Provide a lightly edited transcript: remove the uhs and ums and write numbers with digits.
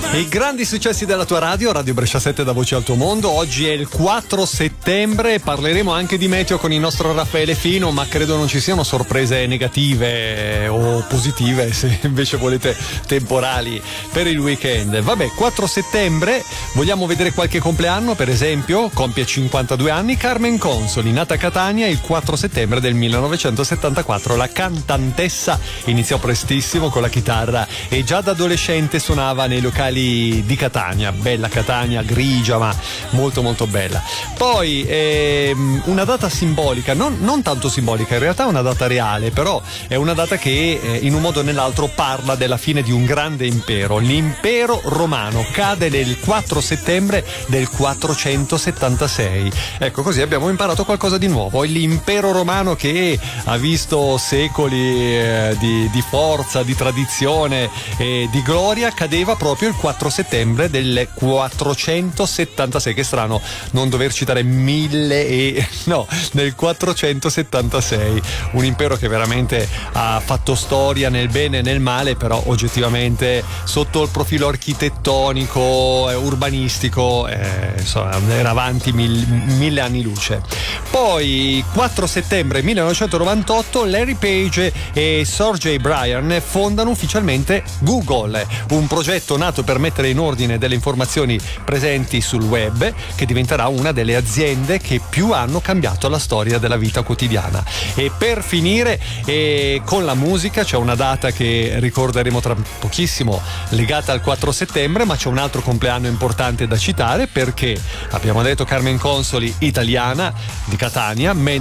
I grandi successi della tua radio, Radio Brescia 7 da Voce al tuo mondo. Oggi è il 4 settembre, parleremo anche di meteo con il nostro Raffaele Fino, ma credo non ci siano sorprese negative o positive, se invece volete temporali per il weekend. Vabbè, 4 settembre, vogliamo vedere qualche compleanno, per esempio, compie 52 anni Carmen Consoli, nata a Catania il 4 settembre del 1974. La cantantessa iniziò prestissimo con la chitarra e già da adolescente suonava nei locali di Catania, bella Catania, grigia ma molto molto bella. Poi una data simbolica, non tanto simbolica, in realtà è una data reale, però è una data che in un modo o nell'altro parla della fine di un grande impero. L'impero romano cade nel 4 settembre del 476. Ecco, così abbiamo imparato qualcosa di nuovo. L'impero romano che ha visto secoli di forza, di tradizione e di gloria cadeva proprio il 4 settembre del 476. Che strano non dover citare nel 476. Un impero che veramente ha fatto storia nel bene e nel male, però oggettivamente sotto il profilo architettonico, urbanistico, insomma, era avanti mille anni luce. Poi 4 settembre 1998 Larry Page e Sergey Brin fondano ufficialmente Google, un progetto nato per mettere in ordine delle informazioni presenti sul web, che diventerà una delle aziende che più hanno cambiato la storia della vita quotidiana. E per finire con la musica, c'è una data che ricorderemo tra pochissimo legata al 4 settembre, ma c'è un altro compleanno importante da citare, perché abbiamo detto Carmen Consoli, italiana di Catania,